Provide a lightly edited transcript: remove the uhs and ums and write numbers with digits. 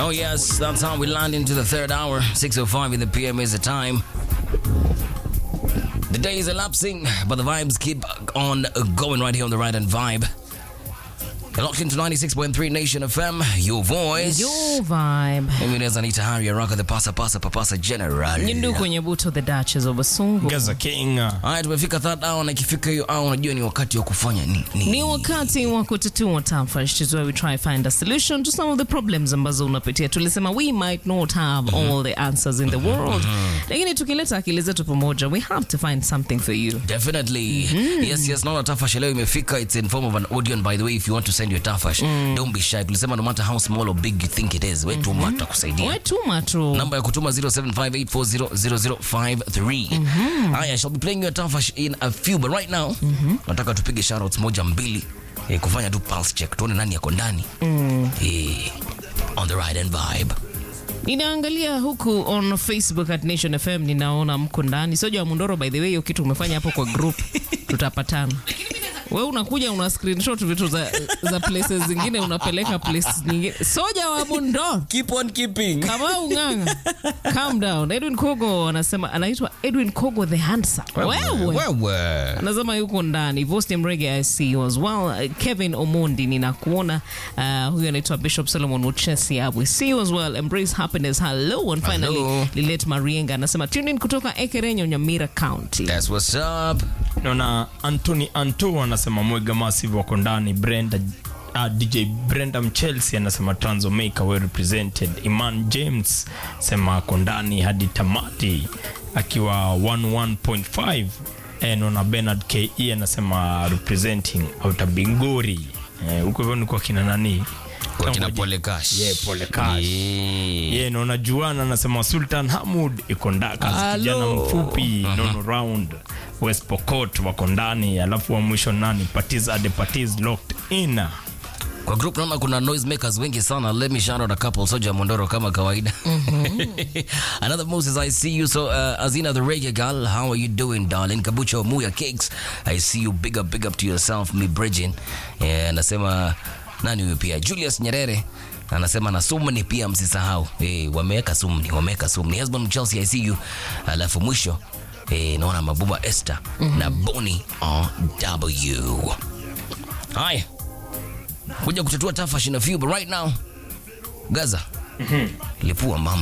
Oh yes, that's how we land into the third hour. 6:05 in the PM is the time. The day is elapsing, but the vibes keep on going right here on the Right and Vibe. You're locked into 96.3 Nation FM, your voice. Your vibe. Mimi naweza nita Harry Rock the Pasa General. Nyindu kwenye buto the Duchess of Basungu. Gaza King. Haya, tumefika third hour na ikifika hiyo hour unajua ni wakati wa kufanya nini? Ni wakati wa kutatua tafash, where we try find a solution to some of the problems ambazo unapitia. Tulisema we might not have all the answers in the world. Lakini tukileta akili zetu pamoja, we have to find something for you. Definitely. Yes, naona tafash leo imefika. It's in form of an audio, and by the way, if you want to send your tafash, don't be shy. Tulisema no matter how small or big you think it is, wetu mata kusaidia. Wetu matu. Namba ya kutuma 0758400053. I shall be playing your tafash in a few, but right now nataka tupige shoutouts moja mbili, kufanya tu pulse check tuone nani yako ndani. On the Right and Vibe. Ninaangalia huku on Facebook at Nation FM, ninaona mko ndani. Soja wa Mundoro, by the way, hiyo kitu umefanya hapo kwa group tutapatana. Wewe unakuja una screenshot vitu za places zingine unapeleka places nyingine. Soja wa Mundoro, Keep on keeping. kama unganga. Calm down. Edwin Kogo anasema, anaitwa Edwin Kogo the Handsome. Wewe. Anasema yuko ndani. Vosti Mrege I see you as well. Kevin Omondi ninakuona. Huyo anaitwa Bishop Solomon Uchesi. We see you as well. Embrace happiness. Hello. And finally Lilet Marienga anasema tune in kutoka Ekerenyo, Nyamira County. That's what's up. Naona Anthony Anto anasema Mwega Massive wako ndani. DJ Brenda Mchelsea anasema Transomeka well represented. Iman James sema ako ndani hadi tamati akiwa 11.5. Naona Bernard KE anasema representing Outer Bingori. Huko hivyo ni kwa kina nani? Kwa kina Pole Cash. Pole Cash. Naona Juana anasema Sultan Hamud iko ndaka, kijana mfupi. Nono Round West Pokot wako ndani. Alafu wa mwisho nani? Parties locked in. Kwa group naona kuna noise makers wengi sana. Let me shout out a couple. Soja Mondoro kama kawaida. Another Moses, I see you. So Azina the Reggae Girl, how are you doing, darling? Kabucho Muya Cakes, I see you. Big up to yourself, me Bridgin. Anasema nani huyo pia? Julius Nyerere anasema na Sumni pia msisahau. Wameweka Sumni. Husband Chelsea, I see you. Alafu mwisho naona Mabuba Esther na Bonnie RW. Hi. Kuja kutatua tafash in a few, but right now Gaza lipua mambo.